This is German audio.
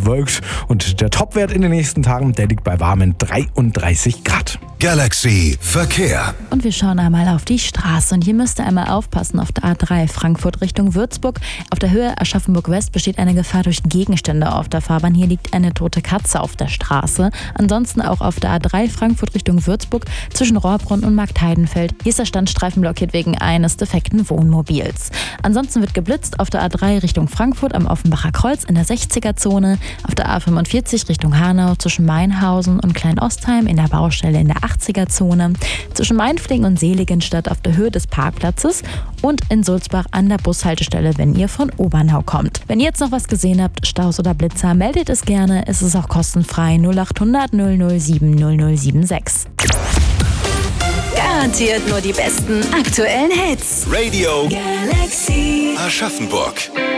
bewölkt und der Topwert in den nächsten Tagen, der liegt bei warmen 33 Grad. Galaxy Verkehr. Und wir schauen einmal auf die Straße. Und hier müsst ihr einmal aufpassen auf der A3 Frankfurt Richtung Würzburg. Auf der Höhe Aschaffenburg West besteht eine Gefahr durch Gegenstände auf der Fahrbahn. Hier liegt eine tote Katze auf der Straße. Ansonsten auch auf der A3 Frankfurt Richtung Würzburg zwischen Rohrbrunn und Marktheidenfeld. Hier ist der Standstreifen blockiert wegen eines defekten Wohnmobils. Ansonsten wird geblitzt auf der A3 Richtung Frankfurt am Offenbacher Kreuz in der 60er-Zone. Auf der A45 Richtung Hanau zwischen Mainhausen und Kleinostheim in der Baustelle in der 80er-Zone, zwischen Mainflingen und Seligenstadt auf der Höhe des Parkplatzes und in Sulzbach an der Bushaltestelle, wenn ihr von Obernau kommt. Wenn ihr jetzt noch was gesehen habt, Staus oder Blitzer, meldet es gerne. Es ist auch kostenfrei 0800 007 0076. Garantiert nur die besten aktuellen Hits. Radio Galaxy Aschaffenburg.